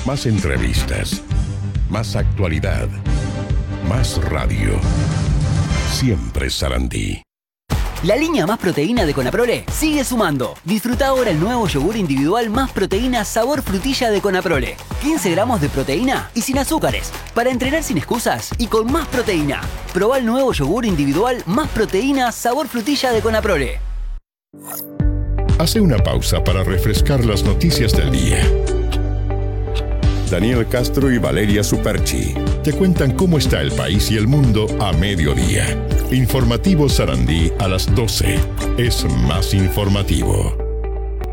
Más entrevistas, más actualidad, más radio. Siempre Sarandí. La línea Más Proteína de Conaprole sigue sumando. Disfruta ahora el nuevo yogur individual Más Proteína sabor frutilla de Conaprole. 15 gramos de proteína y sin azúcares. Para entrenar sin excusas y con más proteína. Probá el nuevo yogur individual Más Proteína sabor frutilla de Conaprole. Hace una pausa para refrescar las noticias del día. Daniel Castro y Valeria Superchi te cuentan cómo está el país y el mundo a mediodía. Informativo Sarandí a las 12. Es más informativo.